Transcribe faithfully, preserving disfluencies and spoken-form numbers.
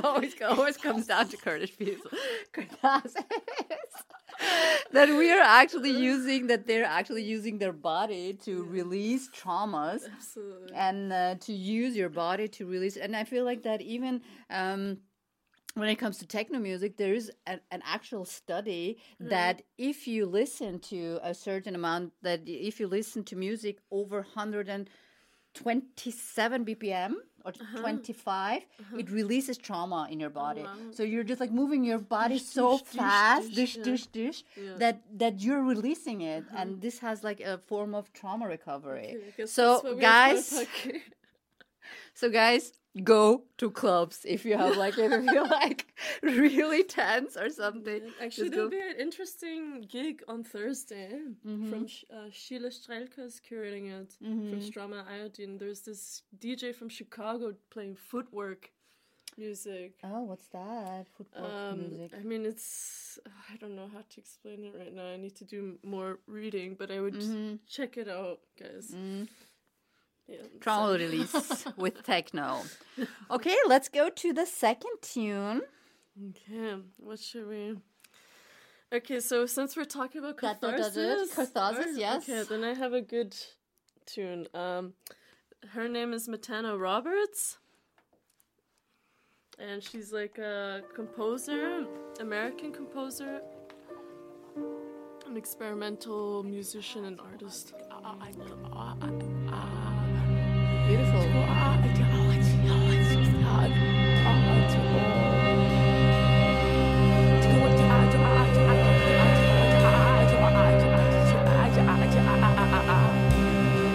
always, always comes down to Kurdish people. Kurdas. That we are actually using, that they're actually using their body to Yeah. release traumas. Absolutely. And uh, to use your body to release. And I feel like that even um, when it comes to techno music, there is an, an actual study Mhm. that if you listen to a certain amount, that if you listen to music over one hundred twenty-seven B P M or Uh-huh. twenty-five, Uh-huh. it releases trauma in your body. wow. So you're just like moving your body Dish, so dish, dish, fast, dish, dish, yeah. dish, dish, Yeah. that that you're releasing it, Uh-huh. and this has like a form of trauma recovery. Okay, I guess So, that's what we have guys- to unpack. So guys, go to clubs if you have like if you feel like really tense or something. Yeah. Actually, Just there'll go. be an interesting gig on Thursday Mhm. from Sh- uh, Sheila Strelka is curating it Mhm. from Strama Iodine. There's this D J from Chicago playing footwork music. Oh, what's that? Footwork Um, music. I mean, it's I don't know how to explain it right now. I need to do more reading, but I would Mhm. check it out, guys. Mm. Yeah, Trauma so- release with techno. Okay, let's go to the second tune. Okay, what should we? Okay, so since we're talking about That- that- that is catharsis, catharsis, or- yes. Okay, then I have a good tune. Um, her name is Matana Roberts, and she's like a composer, American composer, an experimental musician and artist.